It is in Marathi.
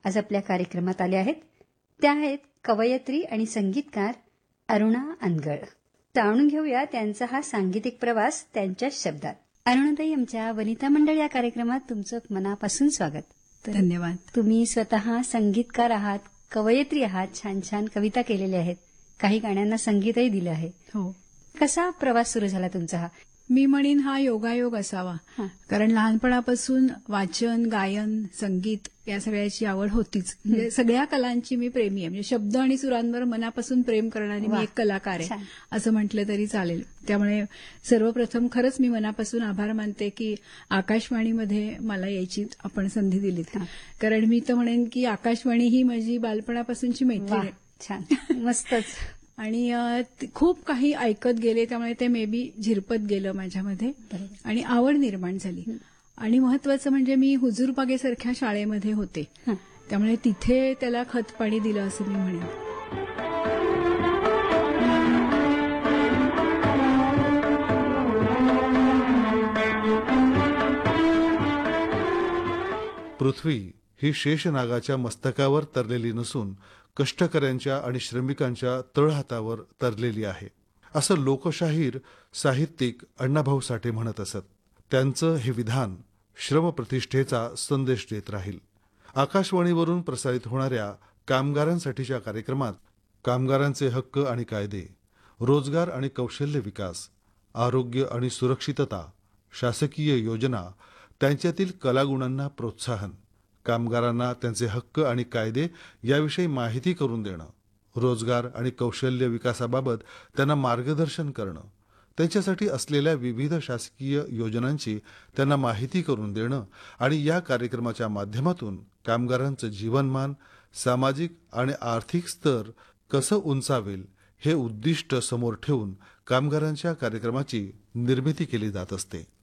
आज आपल्या कार्यक्रमात आल्या आहेत. त्या आहेत कवयित्री आणि संगीतकार अरुणा अनगळ. जाणून घेऊया त्यांचा हा सांगीतिक प्रवास त्यांच्याच शब्दात. अरुणाताई, आमच्या वनिता मंडळ या कार्यक्रमात तुमचं मनापासून स्वागत. धन्यवाद. तुम्ही स्वतः संगीतकार आहात, कवयित्री आहात, छान छान कविता केलेल्या आहेत, काही गाण्यांना संगीतही दिलं आहे. हो, कसा प्रवास सुरू झाला तुमचा हा? मी म्हणेन हा योगायोग असावा. कारण लहानपणापासून वाचन, गायन, संगीत या सगळ्याची आवड होतीच. म्हणजे सगळ्या कलांची मी प्रेमी आहे. म्हणजे शब्द आणि सुरांवर मनापासून प्रेम करणारी मी एक कलाकार आहे असं म्हटलं तरी चालेल. त्यामुळे सर्वप्रथम खरंच मी मनापासून आभार मानते की आकाशवाणीमध्ये मला यायची आपण संधी दिलीत. कारण मी तर म्हणेन की आकाशवाणी ही माझी बालपणापासूनची मैत्रीण आहे. छान, मस्तच. आणि खूप काही ऐकत गेले, त्यामुळे ते मे बी झिरपत गेलं माझ्यामध्ये आणि आवड निर्माण झाली. आणि महत्वाचं म्हणजे मी हुजूरबागेसारख्या शाळेमध्ये होते, त्यामुळे तिथे त्याला खतपाणी दिलं असं मी म्हणेन. पृथ्वी ही शेषनागाच्या मस्तकावर तरलेली नसून कष्टकऱ्यांच्या आणि श्रमिकांच्या तळहातावर तरलेली आहे, असं लोकशाहीर साहित्यिक अण्णाभाऊ साठे म्हणत असत. त्यांचं हे विधान श्रमप्रतिष्ठेचा संदेश देत राहील. आकाशवाणीवरून प्रसारित होणाऱ्या कामगारांसाठीच्या कार्यक्रमात कामगारांचे हक्क आणि कायदे, रोजगार आणि कौशल्य विकास, आरोग्य आणि सुरक्षितता, शासकीय योजना, त्यांच्यातील कलागुणांना प्रोत्साहन, कामगारांना त्यांचे हक्क आणि कायदे याविषयी माहिती करून देणं, रोजगार आणि कौशल्य विकासाबाबत त्यांना मार्गदर्शन करणं, त्यांच्यासाठी असलेल्या विविध शासकीय योजनांची त्यांना माहिती करून देणं आणि या कार्यक्रमाच्या माध्यमातून कामगारांचं जीवनमान, सामाजिक आणि आर्थिक स्तर कसं उंचावेल हे उद्दिष्ट समोर ठेवून कामगारांच्या कार्यक्रमाची निर्मिती केली जात असते.